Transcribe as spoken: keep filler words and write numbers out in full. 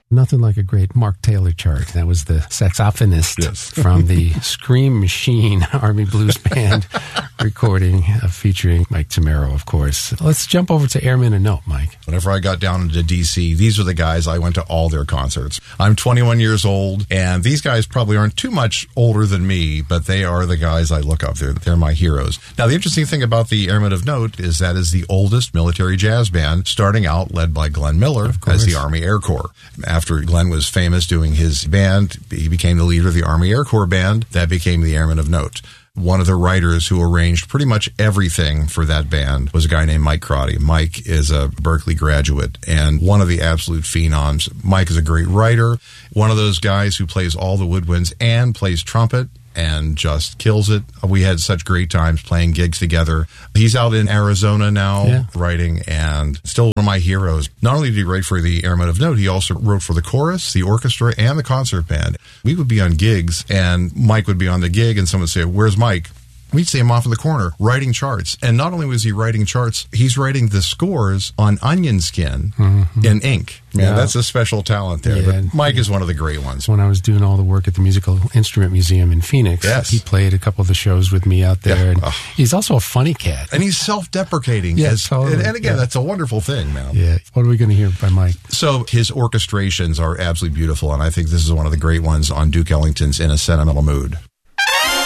Nothing like a great Mark Taylor chart. That was the saxophonist yes. from the Scream Machine Army Blues Band recording uh, featuring Mike Tamero, of course. Let's jump over to Airman a Note, Mike. Whenever I got down into D C, these were the guys, I went to all their concerts. I'm twenty-one years old, and these guys probably aren't too much older than me, but they are the guys I look up to. They're, they're my heroes. Now, the interesting thing about the Airmen of Note is that is the oldest military jazz band, starting out led by Glenn Miller as the Army Air Corps. After Glenn was famous doing his band, he became the leader of the Army Air Corps band. That became the Airmen of Note. One of the writers who arranged pretty much everything for that band was a guy named Mike Crotty. Mike is a Berkeley graduate and one of the absolute phenoms. Mike is a great writer, one of those guys who plays all the woodwinds and plays trumpet and just kills it. We had such great times playing gigs together. He's out in Arizona now yeah. writing, and still one of my heroes. Not only did he write for the Airmen of Note, he also wrote for the chorus, the orchestra, and the concert band. We would be on gigs, and Mike would be on the gig, and someone would say, "Where's Mike?" We'd see him off in the corner writing charts. And not only was he writing charts, he's writing the scores on onion skin mm-hmm. in ink. Man, yeah. that's a special talent there. Yeah. But Mike is one of the great ones. When I was doing all the work at the Musical Instrument Museum in Phoenix, yes. he played a couple of the shows with me out there. Yeah. And oh. he's also a funny cat. And he's self-deprecating. Yeah, as, totally. and, and again, yeah. that's a wonderful thing, man. Yeah. What are we going to hear by Mike? So his orchestrations are absolutely beautiful, and I think this is one of the great ones on Duke Ellington's In a Sentimental Mood.